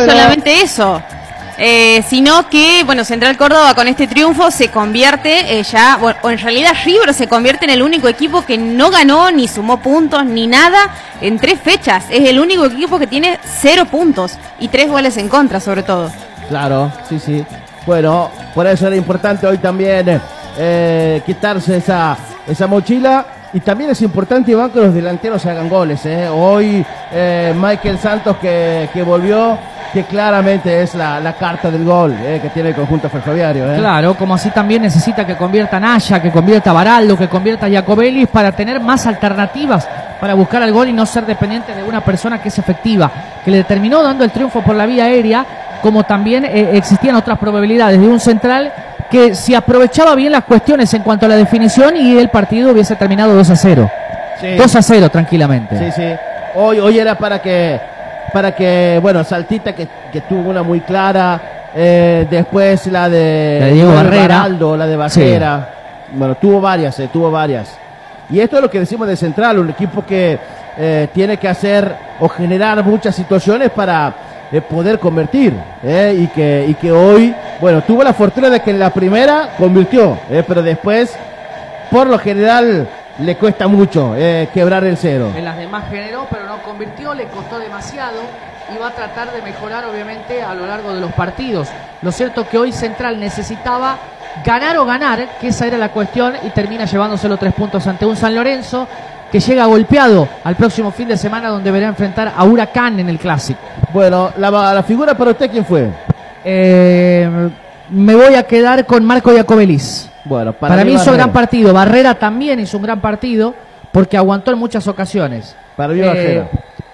solamente eso, sino que, bueno, Central Córdoba con este triunfo se convierte o en realidad River se convierte en el único equipo que no ganó, ni sumó puntos, ni nada en 3 fechas. Es el único equipo que tiene 0 puntos y 3 goles en contra, sobre todo. Claro, sí. Bueno, por eso era importante hoy también quitarse esa mochila. Y también es importante, Iván, que los delanteros hagan goles. Hoy Michael Santos que volvió, que claramente es la carta del gol que tiene el conjunto ferroviario. Claro, como así también necesita que convierta Naya, que convierta Baraldo, que convierta Jacobelis, para tener más alternativas para buscar el gol y no ser dependiente de una persona que es efectiva, que le terminó dando el triunfo por la vía aérea, como también existían otras probabilidades de un central que si aprovechaba bien las cuestiones en cuanto a la definición y el partido hubiese terminado 2-0. Sí. 2-0 tranquilamente. Sí. Hoy era para que bueno, Saltita que tuvo una muy clara, después la de Diego Barrera, Baraldo, la de Bajera. Sí. Bueno, tuvo varias. Y esto es lo que decimos de Central, un equipo que tiene que hacer o generar muchas situaciones para poder convertir, y que hoy, bueno, tuvo la fortuna de que en la primera convirtió, pero después, por lo general, le cuesta mucho quebrar el cero. En las demás generó, pero no convirtió, le costó demasiado y va a tratar de mejorar, obviamente, a lo largo de los partidos. Lo cierto es que hoy Central necesitaba ganar o ganar, que esa era la cuestión, y termina llevándose los 3 puntos ante un San Lorenzo que llega golpeado al próximo fin de semana, donde verá enfrentar a Huracán en el Clásico. Bueno, la figura para usted, ¿quién fue? Me voy a quedar con Marco Jacobelis. Bueno, para mí hizo gran partido. Barrera también hizo un gran partido porque aguantó en muchas ocasiones. Para mí Barrera.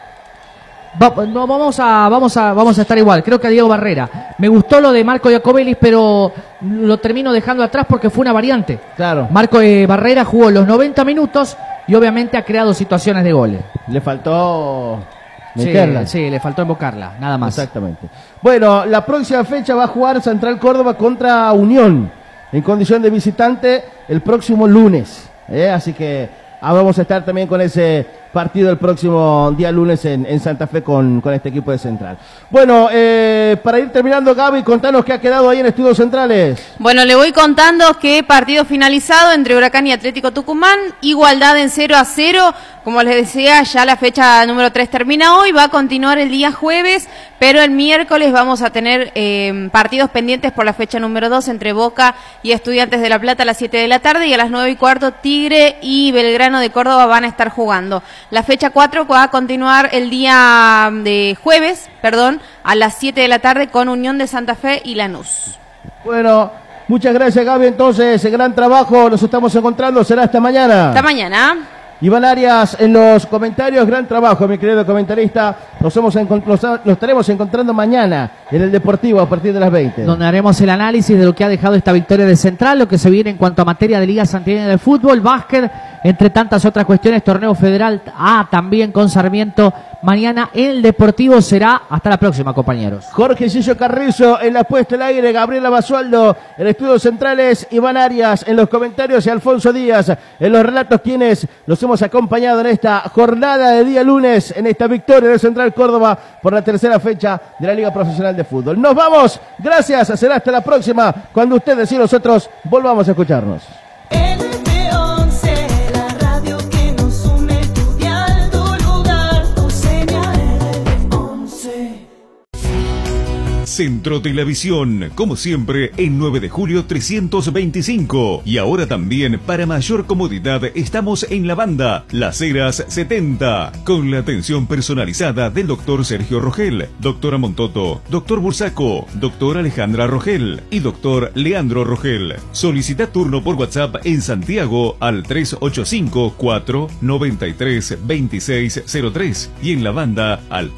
Vamos a estar igual. Creo que a Diego Barrera. Me gustó lo de Marco Jacobelis, pero lo termino dejando atrás porque fue una variante. Claro. Marco Barrera jugó los 90 minutos y obviamente ha creado situaciones de goles. Le faltó meterla. Sí, le faltó invocarla, nada más. Exactamente. Bueno, la próxima fecha va a jugar Central Córdoba contra Unión en condición de visitante el próximo lunes. Así que vamos a estar también con ese partido el próximo día lunes en Santa Fe con este equipo de Central. Bueno, para ir terminando, Gaby, contanos qué ha quedado ahí en Estudios Centrales. Bueno, le voy contando que partido finalizado entre Huracán y Atlético Tucumán, igualdad en 0-0. Como les decía, ya la fecha número 3 termina hoy, va a continuar el día jueves, pero el miércoles vamos a tener partidos pendientes por la fecha número 2 entre Boca y Estudiantes de La Plata a las 7 de la tarde, y a las 9:15 Tigre y Belgrano de Córdoba van a estar jugando. La fecha 4 va a continuar el día de jueves, a las 7 de la tarde con Unión de Santa Fe y Lanús. Bueno, muchas gracias, Gaby. Entonces, gran trabajo, nos estamos encontrando, será hasta mañana. Hasta mañana. Iván Arias en los comentarios, gran trabajo, mi querido comentarista. Nos estaremos encontrando mañana en el Deportivo a partir de las 20. Donde haremos el análisis de lo que ha dejado esta victoria de Central, lo que se viene en cuanto a materia de Liga Santiagueña de Fútbol, básquet, entre tantas otras cuestiones, torneo federal también con Sarmiento. Mañana el Deportivo será. Hasta la próxima, compañeros. Jorge Sillo Carrizo en la puesta al aire, Gabriela Basualdo en Estudios Centrales, Iván Arias en los comentarios y Alfonso Díaz en los relatos, quienes los hemos acompañado en esta jornada de día lunes, en esta victoria de Central Córdoba por la tercera fecha de la Liga Profesional de Fútbol. Nos vamos, gracias, será hasta la próxima, cuando ustedes y nosotros volvamos a escucharnos. Centro Televisión, como siempre, en 9 de julio 325. Y ahora también, para mayor comodidad, estamos en la banda Las Heras 70, con la atención personalizada del doctor Sergio Rogel, doctora Montoto, doctor Bursaco, doctora Alejandra Rogel y doctor Leandro Rogel. Solicita turno por WhatsApp en Santiago al 385-493-2603 y en la banda al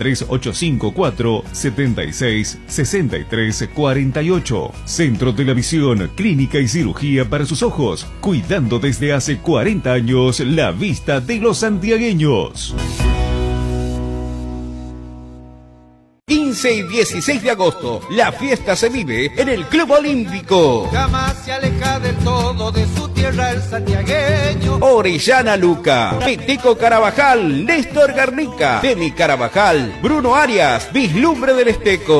385-476-6348. Centro Televisión, clínica y cirugía para sus ojos, cuidando desde hace 40 años la vista de los santiagueños. 15 y 16 de agosto, la fiesta se vive en el Club Olímpico. Jamás se aleja del todo de su tierra el santiagueño. Orellana Luca, Peteco Carabajal, Néstor Garnica, Demi Carabajal, Bruno Arias, Vislumbre del Esteco.